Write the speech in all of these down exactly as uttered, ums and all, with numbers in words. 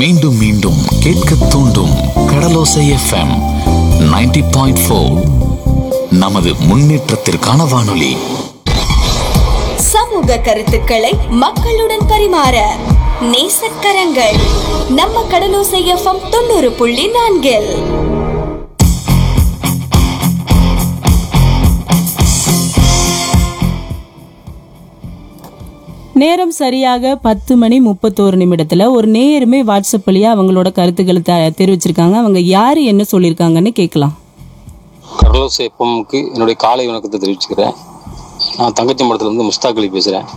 மீண்டும் மீண்டும் கேட்க தூண்டும் கடலோசை எஃப்எம் நைன்டி பாயிண்ட் ஃபோர். நமது முன்னேற்றத்திற்கான வானொலி. சமூக கருத்துக்களை மக்களுடன் பரிமாற நேசக்கரங்கள் நம்ம கடலோசை எஃப்எம் தொண்ணூறு புள்ளி நான்கில். நேரம் சரியாக பத்து மணி முப்பத்தோரு நிமிடத்துல ஒரு நேயருமே வாட்ஸ்அப் வழியா அவங்களோட கருத்துக்களை தெரிவிச்சிருக்காங்க. அவங்க யாரு என்ன சொல்லியிருக்காங்கன்னு கேட்கலாம். கடலோசை எஃப்எம்க்கு என்னுடைய காலை வணக்கத்தை தெரிவிச்சுக்கிறேன். நான் தங்கச்சி மடத்துலேருந்து முஸ்தாக் அலி பேசுகிறேன்.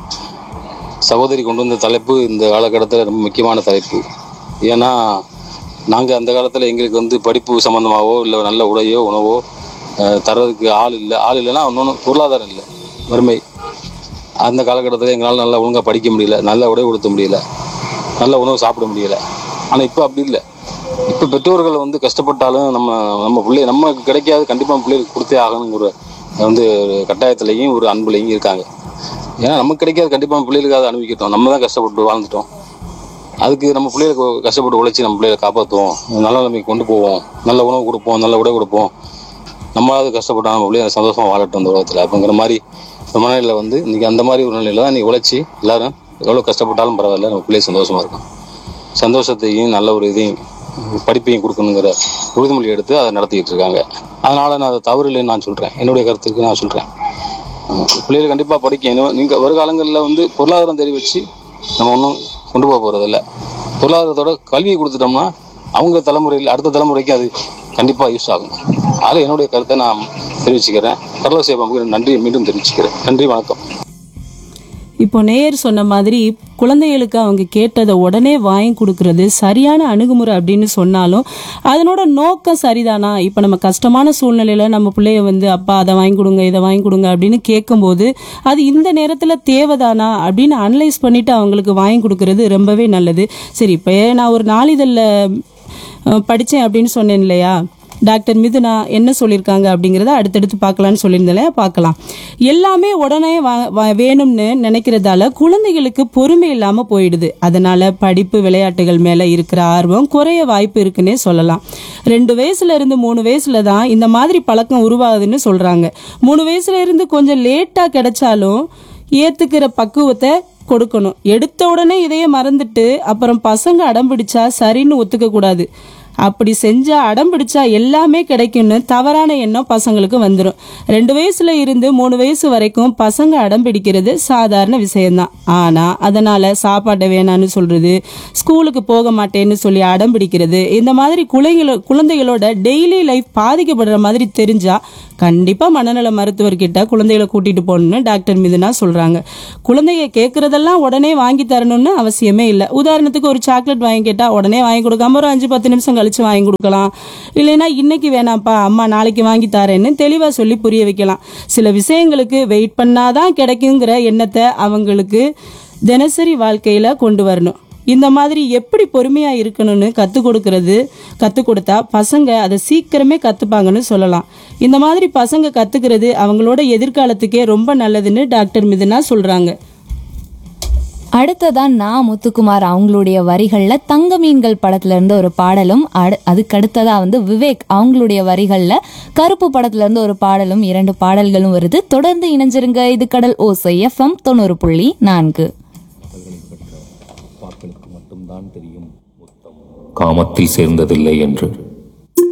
சகோதரி கொண்டு வந்த தலைப்பு இந்த காலகட்டத்தில் ரொம்ப முக்கியமான தலைப்பு. ஏன்னா நாங்கள் அந்த காலத்தில் எங்களுக்கு வந்து படிப்பு சம்மந்தமாகவோ இல்லை நல்ல உடையோ உணவோ தர்றதுக்கு ஆள் இல்லை. ஆள் இல்லைன்னா இன்னொன்று பொருளாதாரம் இல்லை, வறுமை. அந்த காலகட்டத்தில் எங்களால் நல்லா ஒழுங்காக படிக்க முடியல, நல்ல உடை கொடுத்த முடியல, நல்ல உணவு சாப்பிட முடியல. ஆனால் இப்போ அப்படி இல்லை. இப்போ பெற்றோர்கள் வந்து கஷ்டப்பட்டாலும் நம்ம நம்ம பிள்ளை நமக்கு கிடைக்காது, கண்டிப்பாக பிள்ளைகளுக்கு கொடுத்தே ஆகணுங்கிற வந்து ஒரு கட்டாயத்துலேயும் ஒரு அன்புலையும் இருக்காங்க. ஏன்னா நமக்கு கிடைக்காது, கண்டிப்பாக பிள்ளைகளுக்கு அதை அனுபவிக்கிட்டோம். நம்ம தான் கஷ்டப்பட்டு வாழ்ந்துட்டோம். அதுக்கு நம்ம பிள்ளைகளுக்கு கஷ்டப்பட்டு உழைச்சி நம்ம பிள்ளைகளை காப்பாற்றுவோம், நல்ல நிலைமைக்கு கொண்டு போவோம், நல்ல உணவு கொடுப்போம், நல்ல உடை கொடுப்போம். நம்மளாவது கஷ்டப்பட்டோம், நம்ம பிள்ளைங்க சந்தோஷமாக வாழட்டும் அந்த உலகத்தில் அப்படிங்கிற மாதிரி மனநிலையில் வந்து இன்றைக்கி அந்த மாதிரி ஒரு நிலையில் தான் நீ உழைச்சி எல்லோரும் எவ்வளோ கஷ்டப்பட்டாலும் பரவாயில்ல, நம்ம பிள்ளை சந்தோஷமாக இருக்கும். சந்தோஷத்தையும் நல்ல ஒரு இதையும் படிப்பையும் கொடுக்கணுங்கிற உறுதிமொழி எடுத்து அதை நடத்திக்கிட்டு இருக்காங்க. அதனால் நான் அதை தவறு இல்லைன்னு நான் சொல்கிறேன். என்னுடைய கருத்துக்கு நான் சொல்கிறேன், பிள்ளைகள் கண்டிப்பாக படிக்கணும். நீங்கள் வருகாலங்களில் வந்து பொருளாதாரம் தெரிய வச்சு நம்ம ஒன்றும் கொண்டு போக போகிறதில்ல. பொருளாதாரத்தோட கல்வியை கொடுத்துட்டோம்னா அவங்க தலைமுறையில் அடுத்த தலைமுறைக்கு அது கண்டிப்பாக யூஸ் ஆகும். அதில் என்னுடைய கருத்தை நான் தெரிவிச்சுக்கிறேன். கடலோசை எஃப்எம்க்கு நன்றி மீண்டும் தெரிவிச்சுக்கிறேன். நன்றி, வணக்கம். இப்போ நேயர் சொன்ன மாதிரி குழந்தைகளுக்கு அவங்க கேட்டதை உடனே வாங்கி கொடுக்கறது சரியான அணுகுமுறை அப்படின்னு சொன்னாலும் அதனோட நோக்கம் சரிதானா? இப்போ நம்ம கஷ்டமான சூழ்நிலையில நம்ம பிள்ளைய வந்து அப்பா அதை வாங்கி கொடுங்க இதை வாங்கி கொடுங்க அப்படின்னு கேட்கும்போது அது இந்த நேரத்தில் தேவைதானா அப்படின்னு அனலைஸ் பண்ணிட்டு அவங்களுக்கு வாங்கி கொடுக்கறது ரொம்பவே நல்லது. சரி, இப்போ நான் ஒரு நாளிதழில் படித்தேன் அப்படின்னு சொன்னேன் இல்லையா, டாக்டர் மிதுனா என்ன சொல்லியிருக்காங்க அப்படிங்கிறத அடுத்தடுத்து பார்க்கலான்னு சொல்லியிருந்தேன். பார்க்கலாம். எல்லாமே உடனே வேணும்னு நினைக்கிறதால குழந்தைகளுக்கு பொறுமை இல்லாமல் போயிடுது. அதனால படிப்பு விளையாட்டுகள் மேலே இருக்கிற ஆர்வம் குறைய வாய்ப்பு இருக்குன்னே சொல்லலாம். ரெண்டு வயசுல இருந்து மூணு வயசுல தான் இந்த மாதிரி பழக்கம் உருவாகுதுன்னு சொல்றாங்க. மூணு வயசுல இருந்து கொஞ்சம் லேட்டா கிடைச்சாலும் ஏத்துக்கிற பக்குவத்தை கொடுக்கணும். எடுத்த உடனே இதையே மறந்துட்டு அப்புறம் பசங்க அடம்பிடிச்சா சரின்னு ஒத்துக்க கூடாது. அப்படி செஞ்சா அடம் பிடிச்சா எல்லாமே கிடைக்கும்னு தவறான எண்ணம் பசங்களுக்கு வந்துடும். ரெண்டு வயசுல இருந்து மூணு வயசு வரைக்கும் பசங்க அடம் பிடிக்கிறது சாதாரண விஷயம்தான். ஆனா அதனால சாப்பாட்டை வேணான்னு சொல்றது, ஸ்கூலுக்கு போக மாட்டேன்னு சொல்லி அடம் பிடிக்கிறது, இந்த மாதிரி குழந்தைகளோ குழந்தைகளோட டெய்லி லைஃப் பாதிக்கப்படுற மாதிரி தெரிஞ்சா கண்டிப்பா மனநல மருத்துவர்கிட்ட குழந்தைகளை கூட்டிட்டு போகணும்னு டாக்டர் மிதுனா சொல்றாங்க. குழந்தைங்க கேட்கறதெல்லாம் உடனே வாங்கி தரணும்னு அவசியமே இல்லை. உதாரணத்துக்கு ஒரு சாக்லேட் வாங்கி கேட்டா உடனே வாங்கி கொடுக்காம ஒரு அஞ்சு பத்து நிமிஷம் கழிச்சு வாங்கி கொடுக்கலாம். இல்லைன்னா இன்னைக்கு வேணாப்பா அம்மா நாளைக்கு வாங்கி தரேன்னு தெளிவா சொல்லி புரிய வைக்கலாம். சில விஷயங்களுக்கு வெயிட் பண்ணாதான் கிடைக்குங்கிற எண்ணத்தை அவங்களுக்கு தினசரி வாழ்க்கையில கொண்டு வரணும். இந்த மாதிரி எப்படி பொறுமையா இருக்கணும்னு கற்றுக் கொடுக்கறது கற்றுக் கொடுத்தா பசங்க அதை சீக்கிரமே கற்றுப்பாங்கன்னு சொல்லலாம். இந்த மாதிரி பசங்க கற்றுக்கிறது அவங்களோட எதிர்காலத்துக்கே ரொம்ப நல்லதுன்னு டாக்டர் மிதுனா சொல்றாங்க. அடுத்ததான் நான் முத்துக்குமார் அவங்களுடைய வரிகளில் தங்க மீன்கள் படத்துல இருந்து ஒரு பாடலும், அதுக்கு அடுத்ததா வந்து விவேக் அவங்களுடைய வரிகளில் கருப்பு படத்துல இருந்து ஒரு பாடலும், இரண்டு பாடல்களும் வருது. தொடர்ந்து இணைஞ்சிருங்க. இது கடல் ஓசை எஃப்எம் தொண்ணூறு புள்ளி நான்கு. காமத்தில் சேர்ந்ததில்லை என்று